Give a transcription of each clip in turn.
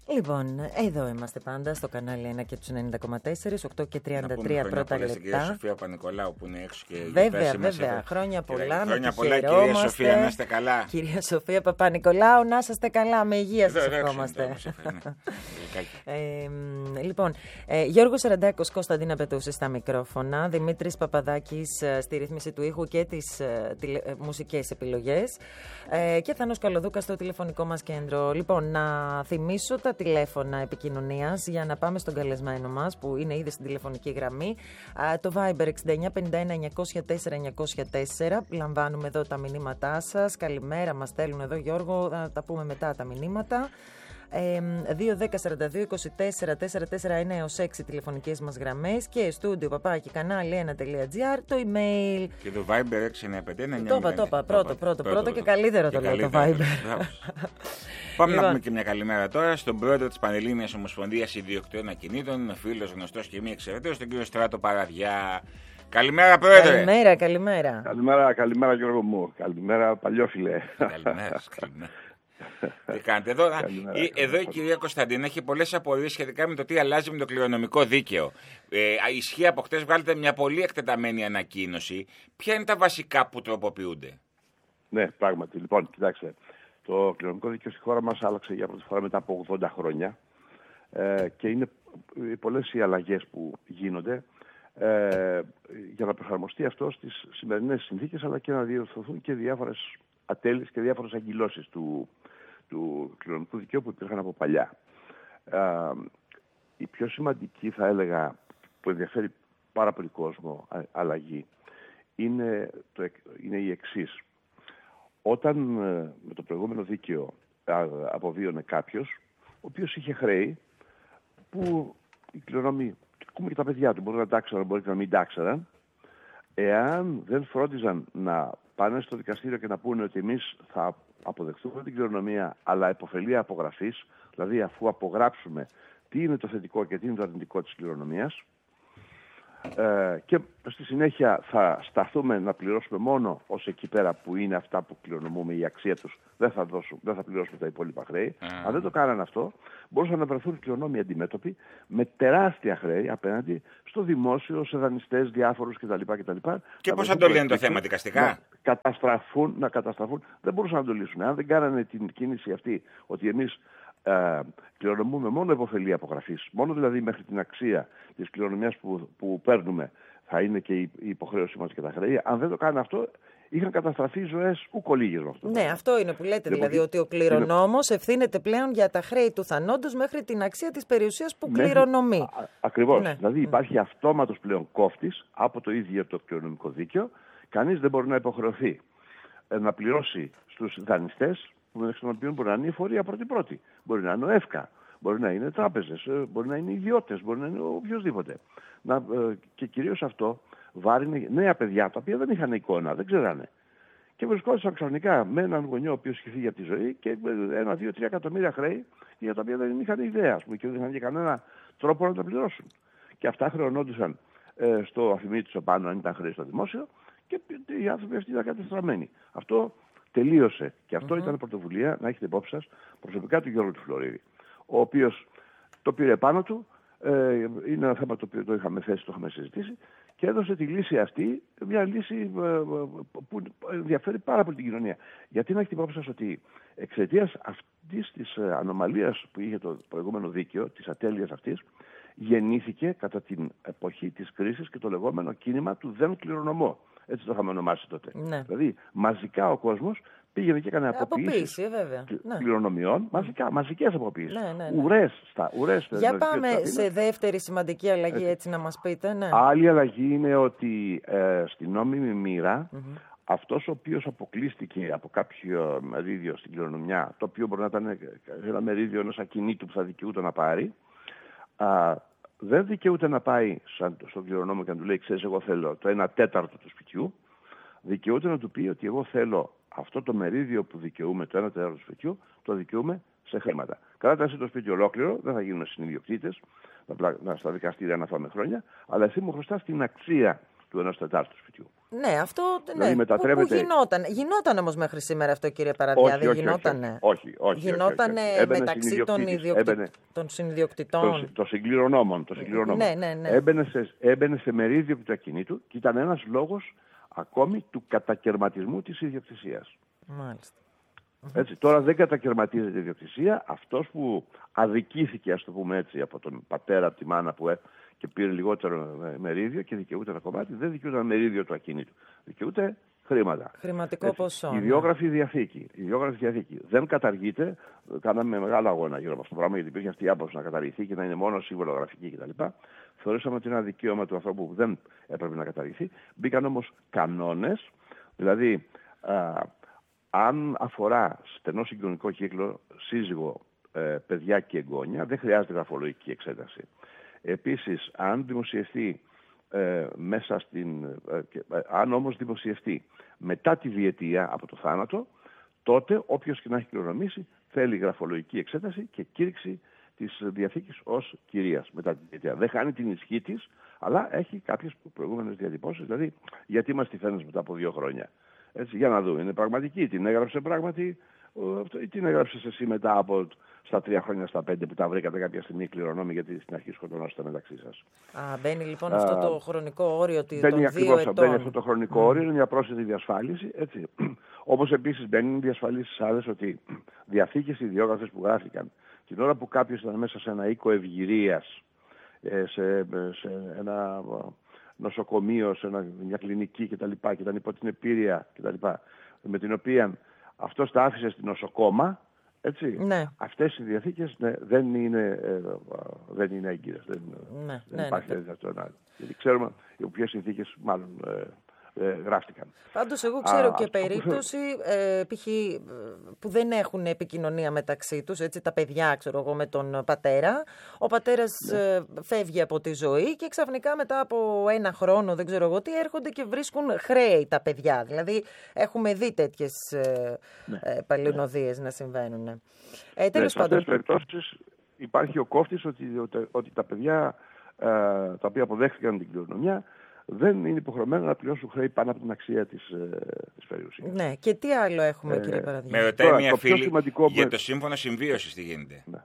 Λοιπόν, εδώ είμαστε πάντα στο κανάλι 1 και τους 90,4, 8 και 33 πρώτα λεπτά. Στην κυρία Σοφία Παπα-Νικολάου που είναι έξω και βέβαια. Χρόνια πολλά. Χρόνια πολλά, κυρία Σοφία, να είστε καλά. Κυρία Σοφία Παπα-Νικολάου, να είστε καλά. Με υγεία σας ευχόμαστε. Λοιπόν, Γιώργος Ραντάκος, Κωνσταντίνα Πετούση στα μικρόφωνα, Δημήτρης Παπαδάκης στη ρύθμιση του ήχου και τις μουσικές επιλογές και Θάνος Καλοδούκας στο τηλεφωνικό μας κέντρο. Λοιπόν, να θυμίσω τα τηλέφωνα επικοινωνίας για να πάμε στον καλεσμένο μας που είναι ήδη στην τηλεφωνική γραμμή. Το Viber 6951-904-904. Λαμβάνουμε εδώ τα μηνύματά σας. Καλημέρα, μας στέλνουν εδώ, Γιώργο. Θα τα πούμε μετά τα μηνύματα. 2-10-42-24-449-6 τηλεφωνικές μας γραμμές και στούντιο παπάκι κανάλι1.gr το email. Και το Viber 695. Το είπα πρώτο και καλύτερο το λέω το Viber. Πάμε να πούμε και μια καλημέρα τώρα στον πρόεδρο της Πανελλήνιας Ομοσπονδίας Ιδιοκτητών Ακινήτων, φίλος, γνωστός και μη εξαιρετικός, τον κύριο Στράτο Παραδιά. Καλημέρα, πρόεδρε. Καλημέρα Γιώργο μου. Καλημέρα παλιόφιλε. Καλημέρα. Τι κάνετε εδώ η κυρία Κωνσταντίνα έχει πολλές απορίες σχετικά με το τι αλλάζει με το κληρονομικό δίκαιο. Ισχύει από χτες, βγάλετε μια πολύ εκτεταμένη ανακοίνωση. Ποια είναι τα βασικά που τροποποιούνται? Ναι, πράγματι. Λοιπόν, κοιτάξτε. Το κληρονομικό δίκαιο στη χώρα μας άλλαξε για πρώτη φορά μετά από 80 χρόνια και είναι πολλές οι αλλαγές που γίνονται για να προσαρμοστεί αυτό στις σημερινές συνθήκες, αλλά και να διορθωθούν και διάφορες ατέλειες και διάφορες αγκυλώσεις του κληρονομικού δικαίου που υπήρχαν από παλιά. Η πιο σημαντική, θα έλεγα, που ενδιαφέρει πάρα πολύ κόσμο αλλαγή είναι η εξής. Όταν με το προηγούμενο δίκαιο αποβίωνε κάποιος, ο οποίος είχε χρέη που οι κληρονομοί, και τα παιδιά του, μπορεί να τα ξέραν, μπορεί και να μην τα ξέραν, εάν δεν φρόντιζαν να πάνε στο δικαστήριο και να πούνε ότι εμείς θα αποδεχτούμε την κληρονομία, αλλά υποφελεί απογραφής, δηλαδή αφού απογράψουμε τι είναι το θετικό και τι είναι το αρνητικό της κληρονομίας, και στη συνέχεια θα σταθούμε να πληρώσουμε μόνο ως εκεί πέρα που είναι αυτά που κληρονομούμε, η αξία τους, δεν θα πληρώσουμε τα υπόλοιπα χρέη. Αν δεν το κάνανε αυτό, μπορούσαν να βρεθούν κληρονόμοι αντιμέτωποι με τεράστια χρέη απέναντι στο δημόσιο, σε δανειστές διάφορους κτλ. Και πώς θα το λένε το θέμα δικαστικά? Να καταστραφούν. Δεν μπορούσαν να το λύσουν. Αν δεν κάνανε την κίνηση αυτή, ότι εμείς κληρονομούμε μόνο υποφελή απογραφής, μόνο δηλαδή μέχρι την αξία της κληρονομιάς που παίρνουμε θα είναι και η υποχρέωση μας και τα χρέη. Αν δεν το κάνουν αυτό, είχαν καταστραφεί ζωές ουκολίγες με αυτό. Ναι, αυτό είναι που λέτε, δηλαδή ότι ο κληρονόμος ευθύνεται πλέον για τα χρέη του θανόντος μέχρι την αξία της περιουσίας που κληρονομεί. Ακριβώς. Ναι. Δηλαδή υπάρχει αυτόματος πλέον κόφτης από το ίδιο το κληρονομικό δίκαιο. Κανείς δεν μπορεί να υποχρεωθεί να πληρώσει στους δανειστές, μεταξύ των οποίων μπορεί να είναι η εφορία πρώτη-πρώτη. Μπορεί να είναι ο ΕΦΚΑ, μπορεί να είναι τράπεζες, μπορεί να είναι ιδιώτες, μπορεί να είναι οποιοδήποτε. Και κυρίως αυτό βάρινε νέα παιδιά τα οποία δεν είχαν εικόνα, δεν ξέρανε. Και βρισκόντουσαν ξαφνικά με έναν γονιό ο οποίος είχε φύγει από τη ζωή και 1-2-3 εκατομμύρια χρέη για τα οποία δεν είχαν ιδέα, και δεν είχαν και κανένα τρόπο να τα πληρώσουν. Και αυτά χρεωνόντουσαν στο αφημί του επάνω, αν ήταν χρέη στο δημόσιο, και οι άνθρωποι αυτοί ήταν κατεστραμμένοι. Αυτό τελείωσε. Και αυτό ήταν πρωτοβουλία, να έχετε υπόψη σας, προσωπικά του Γιώργου του Φλωρίδη, ο οποίος το πήρε πάνω του. Είναι ένα θέμα το οποίο το είχαμε θέσει, το είχαμε συζητήσει, και έδωσε τη λύση αυτή, μια λύση που ενδιαφέρει πάρα πολύ την κοινωνία. Γιατί να έχετε υπόψη σας ότι εξαιτίας αυτής της ανομαλίας που είχε το προηγούμενο δίκαιο, της ατέλειας αυτής, γεννήθηκε κατά την εποχή της κρίσης και το λεγόμενο κίνημα του δεν κληρονομώ. Έτσι το είχαμε ονομάσει τότε. Ναι. Δηλαδή, μαζικά ο κόσμος πήγαινε και έκανε αποποίησεις κληρονομιών, μαζικές αποποίησεις. Ναι. Ουρές. Για πάμε σε δεύτερη σημαντική αλλαγή, έτσι να μας πείτε. Ναι. Άλλη αλλαγή είναι ότι στην νόμιμη μοίρα, αυτός ο οποίος αποκλείστηκε από κάποιο μερίδιο στην κληρονομιά, το οποίο μπορεί να ήταν ένα μερίδιο ενός ακινήτου που θα δικαιούται να πάρει, δεν δικαιούται να πάει στον κληρονόμο και να του λέει: ξέρεις, εγώ θέλω το 1/4 του σπιτιού. Δικαιούται να του πει ότι εγώ θέλω αυτό το μερίδιο που δικαιούμαι, το 1/4 του σπιτιού, το δικαιούμαι σε χρήματα. Κράτα εσύ το σπίτι ολόκληρο, δεν θα γίνουμε συνιδιοκτήτες, στα δικαστήρια να φάμε χρόνια, αλλά εσύ μου χρωστάς την αξία του 1/4 του σπιτιού. Ναι, αυτό δηλαδή μετατρέπεται... Γινόταν όμως μέχρι σήμερα αυτό, κύριε Παραδιάδη. Όχι. Γινότανε μεταξύ των συνιδιοκτητών. Των συγκληρονόμων. Ναι. Έμπαινε σε μερίδιο του ακινήτου και ήταν ένας λόγος ακόμη του κατακερματισμού της ιδιοκτησίας. Μάλιστα. Έτσι, τώρα δεν κατακερματίζεται η ιδιοκτησία. Αυτός που αδικήθηκε, ας το πούμε έτσι, από τον πατέρα, από τη μάνα και πήρε λιγότερο μερίδιο και δικαιούται ένα κομμάτι, δεν δικαιούται ένα μερίδιο του ακίνητου. Δικαιούται χρήματα. Χρηματικό ποσό. Η ιδιόγραφη διαθήκη. Δεν καταργείται. Κάναμε μεγάλο αγώνα γύρω από αυτό το πράγμα, γιατί υπήρχε αυτή η άποψη να καταργηθεί και να είναι μόνο συμβολογραφική κτλ. Θεωρήσαμε ότι είναι ένα δικαίωμα του ανθρώπου που δεν έπρεπε να καταργηθεί. Μπήκαν όμως κανόνες, δηλαδή αν αφορά στενό συγγενικό κύκλο, σύζυγο, παιδιά και εγγόνια, δεν χρειάζεται γραφολογική εξέταση. Επίσης, αν δημοσιευτεί αν όμως δημοσιευτεί μετά τη διετία από το θάνατο, τότε όποιος και να έχει κληρονομήσει θέλει γραφολογική εξέταση και κήρυξη της διαθήκης ως κυρίας μετά τη διετία. Δεν χάνει την ισχύ της, αλλά έχει κάποιες προηγούμενες διατυπώσεις, δηλαδή γιατί μας τη φαίνεις μετά από 2 χρόνια. Έτσι, για να δούμε, είναι πραγματική, την έγραψε πράγματι ή την έγραψες εσύ μετά από στα 3 χρόνια, στα 5 που τα βρήκατε κάποια στιγμή κληρονόμοι, γιατί στην αρχή σκοτωνόσατε μεταξύ σας. Μπαίνει λοιπόν αυτό το χρονικό όριο των 2 ετών. Μπαίνει αυτό το χρονικό όριο, είναι μια πρόσθετη διασφάλιση. Έτσι. Όπως επίσης μπαίνουν διασφαλίσεις άλλες ότι διαθήκες ιδιόγραφες που γράφηκαν την ώρα που κάποιος ήταν μέσα σε ένα οίκο ευγυρίας, σε ένα νοσοκομείο, σε μια κλινική κτλ. Και ήταν υπό την επίρρεια κτλ. Με την οποία αυτός τα άφησε στην νοσοκόμα. Έτσι. Ναι. Αυτές οι διαθήκες δεν είναι έγκυρες. Δεν υπάρχει δυνατότητα. Γιατί ξέρουμε υπό ποιες συνθήκες μάλλον γράφτηκαν. Πάντως εγώ ξέρω και περίπτωση π.χ. που δεν έχουν επικοινωνία μεταξύ τους, έτσι, τα παιδιά, ξέρω εγώ, με τον πατέρα. Ο πατέρας φεύγει από τη ζωή και ξαφνικά μετά από 1 χρόνο, δεν ξέρω εγώ τι, έρχονται και βρίσκουν χρέη τα παιδιά. Δηλαδή έχουμε δει τέτοιες παλινοδίες να συμβαίνουν. Τέλος πάντων. Σε αυτές τις περιπτώσεις υπάρχει ο κόφτης ότι τα παιδιά τα οποία αποδέχθηκαν την κληρονομιά δεν είναι υποχρεωμένα να πληρώσουν χρέη πάνω από την αξία της περιουσίας. Ναι, και τι άλλο έχουμε, κύριε Παραδιάδη? Με ρωτάει μια φίλη για το σύμφωνο συμβίωσης τι γίνεται. Ναι.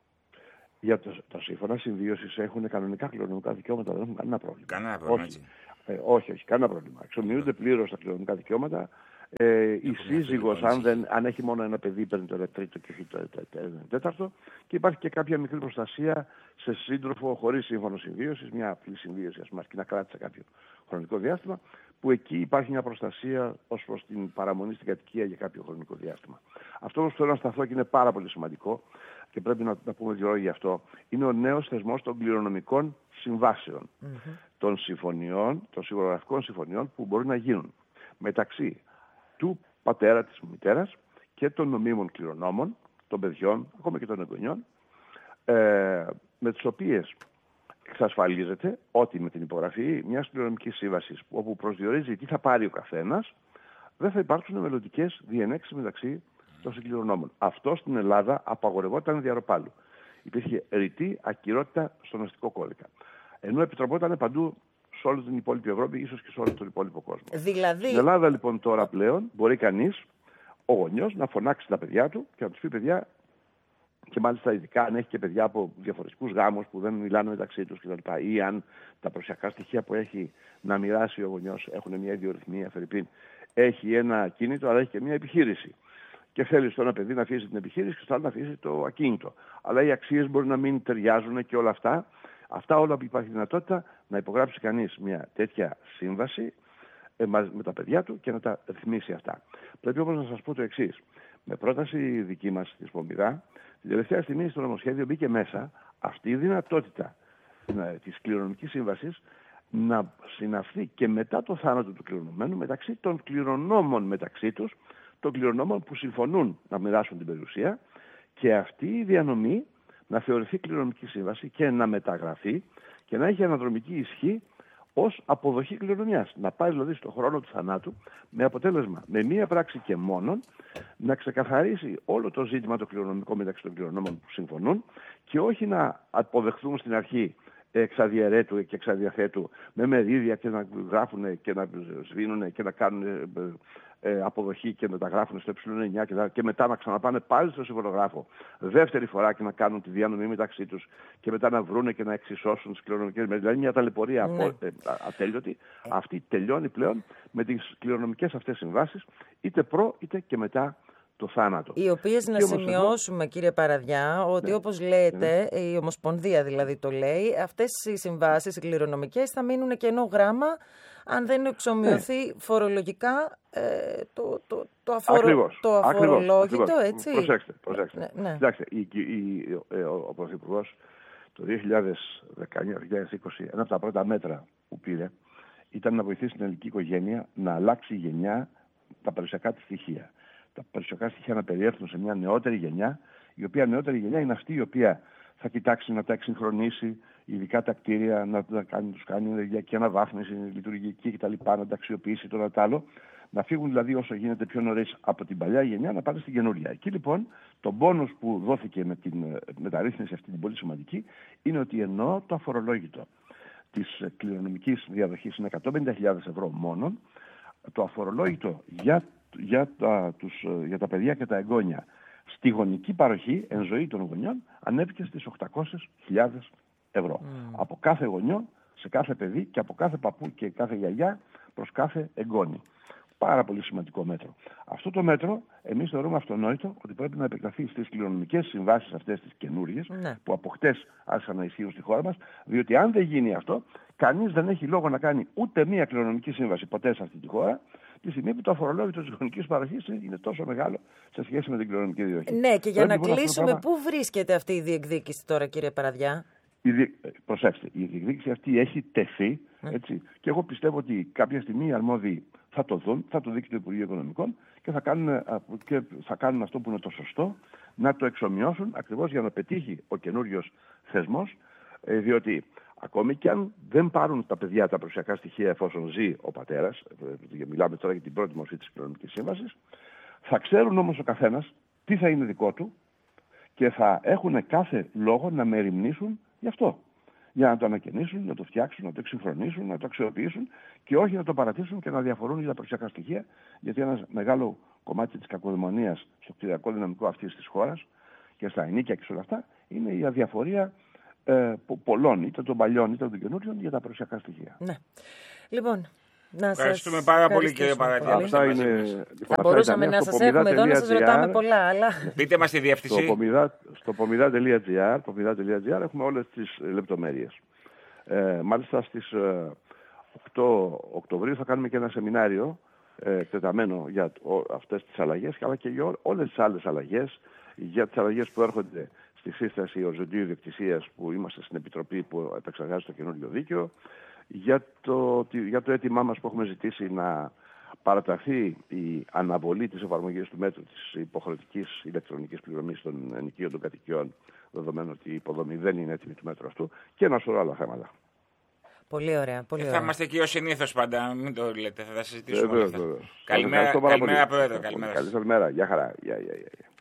Για τα σύμφωνα συμβίωσης έχουν κανονικά κληρονομικά δικαιώματα, δεν έχουν κανένα πρόβλημα. Κανένα πρόβλημα, όχι, κανένα πρόβλημα. Εξομοιούνται πλήρως τα κληρονομικά δικαιώματα. Η σύζυγος, αν έχει μόνο ένα παιδί, παίρνει το 3ο και όχι το 4ο, και υπάρχει και κάποια μικρή προστασία σε σύντροφο χωρίς σύμφωνο συμβίωσης, μια απλή συμβίωση, ας πούμε, αρκεί να κράτησε κάποιο χρονικό διάστημα, που εκεί υπάρχει μια προστασία ως προς την παραμονή στην κατοικία για κάποιο χρονικό διάστημα. Αυτό όμως που θέλω να σταθώ και είναι πάρα πολύ σημαντικό και πρέπει να πούμε 2 λόγια γι' αυτό, είναι ο νέος θεσμός των κληρονομικών συμβάσεων, των συμφωνιών, των συμβολογραφικών συμφωνιών που μπορούν να γίνουν μεταξύ του πατέρα, της μητέρας και των νομίμων κληρονόμων, των παιδιών, ακόμα και των εγγονιών, με τις οποίες εξασφαλίζεται ότι με την υπογραφή μιας κληρονομικής σύμβασης όπου προσδιορίζει τι θα πάρει ο καθένας, δεν θα υπάρξουν μελλοντικές διενέξεις μεταξύ των συγκληρονόμων. Αυτό στην Ελλάδα απαγορευόταν διαρροπάλου. Υπήρχε ρητή ακυρότητα στον αστικό κώδικα. Ενώ επιτροπόταν παντού σε όλη την υπόλοιπη Ευρώπη, ίσως και σε όλο τον υπόλοιπο κόσμο. Δηλαδή... Στην Ελλάδα λοιπόν τώρα πλέον μπορεί κανείς, ο γονιός, να φωνάξει τα παιδιά του και να τους πει παιδιά, και μάλιστα ειδικά αν έχει και παιδιά από διαφορετικούς γάμους που δεν μιλάνε μεταξύ τους κτλ. Ή αν τα προσιακά στοιχεία που έχει να μοιράσει ο γονιός έχουν μια ιδιορυθμία, φερειπίν, έχει ένα ακίνητο αλλά έχει και μια επιχείρηση. Και θέλει στο ένα παιδί να αφήσει την επιχείρηση και στο άλλο να αφήσει το ακίνητο. Αλλά οι αξίες μπορεί να μην ταιριάζουν και όλα αυτά. Αυτά όλα που υπάρχει δυνατότητα να υπογράψει κανείς μια τέτοια σύμβαση με τα παιδιά του και να τα ρυθμίσει αυτά. Πρέπει όμως να σας πω το εξής. Με πρόταση δική μας της Πομπιδά, την τελευταία στιγμή στο νομοσχέδιο μπήκε μέσα αυτή η δυνατότητα της κληρονομικής σύμβασης να συναυθεί και μετά το θάνατο του κληρονομμένου μεταξύ των κληρονόμων μεταξύ τους, των κληρονόμων που συμφωνούν να μοιράσουν την περιουσία, και αυτή η διανομή να θεωρηθεί κληρονομική σύμβαση και να μεταγραφεί και να έχει αναδρομική ισχύ ως αποδοχή κληρονομιάς. Να πάει δηλαδή στο χρόνο του θανάτου με αποτέλεσμα με μία πράξη και μόνον να ξεκαθαρίσει όλο το ζήτημα το κληρονομικό μεταξύ των κληρονόμων που συμφωνούν και όχι να αποδεχθούν στην αρχή εξαδιαιρέτου και εξαδιαθέτου με μερίδια και να γράφουν και να σβήνουν και να κάνουν αποδοχή και να τα γράφουν στο ε9 και μετά να ξαναπάνε πάλι στο συμβολογράφο δεύτερη φορά και να κάνουν τη διανομή μεταξύ τους και μετά να βρούνε και να εξισώσουν τις κληρονομικές. Δηλαδή μια ταλαιπωρία ατέλειωτη. Αυτή τελειώνει πλέον με τις κληρονομικές αυτές συμβάσεις, είτε προ είτε και μετά το θάνατο. Οι οποίες να σημειώσουμε, κύριε Παραδιά, ότι όπως λέτε, η Ομοσπονδία δηλαδή το λέει, αυτές οι συμβάσεις, οι κληρονομικές, θα μείνουν κενό γράμμα αν δεν εξομοιωθεί φορολογικά το αφορολόγητο, έτσι. Προσέξτε. Κοιτάξτε, ο Πρωθυπουργός το 2019-2020, ένα από τα πρώτα μέτρα που πήρε ήταν να βοηθήσει την ελληνική οικογένεια να αλλάξει γενιά τα περιουσιακά της στοιχεία. Τα περιουσιακά στοιχεία να περιέλθουν σε μια νεότερη γενιά, η οποία νεότερη γενιά είναι αυτή η οποία θα κοιτάξει να τα εξυγχρονίσει, ειδικά τα κτίρια, να τους κάνει ενεργειακή αναβάθμιση, λειτουργική κτλ., να τα αξιοποιήσει το ένα το άλλο, να φύγουν δηλαδή όσο γίνεται πιο νωρίς από την παλιά γενιά να πάνε στην καινούρια. Εκεί λοιπόν το μπόνους που δόθηκε με την μεταρρύθμιση αυτή την πολύ σημαντική είναι ότι ενώ το αφορολόγητο της κληρονομικής διαδοχής είναι 150.000 ευρώ μόνον, το αφορολόγητο για τα παιδιά και τα εγγόνια στη γονική παροχή εν ζωή των γονιών ανέβηκε στις 800.000 ευρώ. Από κάθε γονιό, σε κάθε παιδί και από κάθε παππού και κάθε γιαγιά προς κάθε εγγόνι. Πάρα πολύ σημαντικό μέτρο. Αυτό το μέτρο εμείς θεωρούμε αυτονόητο ότι πρέπει να επεκταθεί στις κληρονομικές συμβάσεις αυτές τις καινούριες, που από χτες άρχισαν να ισχύουν στη χώρα μας, διότι αν δεν γίνει αυτό, κανείς δεν έχει λόγο να κάνει ούτε μία κληρονομική σύμβαση ποτέ σε αυτή τη χώρα, τη στιγμή που το αφορολόγητο της γονικής παροχής είναι τόσο μεγάλο σε σχέση με την κληρονομική διαδοχή. Ναι, και για να κλείσουμε, πού βρίσκεται αυτή η διεκδίκηση τώρα, κύριε Παραδιά? Προσέξτε, η διεκδίκηση αυτή έχει τεθεί, έτσι, και εγώ πιστεύω ότι κάποια στιγμή οι αρμόδιοι θα το δουν, θα το δείξει το Υπουργείο Οικονομικών και θα κάνουν αυτό που είναι το σωστό, να το εξομοιώσουν ακριβώς για να πετύχει ο καινούριος θεσμός, διότι ακόμη και αν δεν πάρουν τα παιδιά τα περιουσιακά στοιχεία εφόσον ζει ο πατέρας, μιλάμε τώρα για την πρώτη μορφή της κληρονομικής σύμβασης, θα ξέρουν όμως ο καθένας τι θα είναι δικό του και θα έχουν κάθε λόγο να μεριμνήσουν γι' αυτό. Για να το ανακαινήσουν, να το φτιάξουν, να το εξυγχρονίσουν, να το αξιοποιήσουν και όχι να το παρατήσουν και να διαφορούν για τα περιουσιακά στοιχεία, γιατί ένα μεγάλο κομμάτι της κακοδαιμονίας στο κτηριακό δυναμικό αυτής της χώρας και στα ενίκια και σε όλα αυτά είναι η αδιαφορία πολλών, είτε των παλιών είτε των καινούριων, για τα περιουσιακά στοιχεία. Ναι. Λοιπόν, ευχαριστούμε πάρα πολύ, κύριε Παραδιά. Αυτά είναι. Θα μπορούσαμε να σας έχουμε εδώ να σας ρωτάμε πολλά, αλλά. Πείτε μας τη διεύθυνση. Στο pomida.gr έχουμε όλες τις λεπτομέρειες. Μάλιστα στις 8 Οκτωβρίου θα κάνουμε και ένα σεμινάριο εκτεταμένο για αυτές τις αλλαγές, αλλά και για όλες τις άλλες αλλαγές, για τις αλλαγές που έρχονται στη σύσταση οριζοντίου ιδιοκτησίας που είμαστε στην Επιτροπή που επεξεργάζεται το καινούργιο δίκαιο, για το αίτημά μας που έχουμε ζητήσει να παραταθεί η αναβολή της εφαρμογής του μέτρου της υποχρεωτικής ηλεκτρονικής πληρωμής των ενοικίων των κατοικιών, δεδομένου ότι η υποδομή δεν είναι έτοιμη του μέτρου αυτού, και ένα σωρό άλλα θέματα. Πολύ ωραία. Θα είμαστε εκεί ως συνήθως πάντα, μην το λέτε, θα τα συζητήσουμε. Καλημέρα, Πρόεδρε. Καλημέρα. Καλή σας μέρα. Γεια χαρά.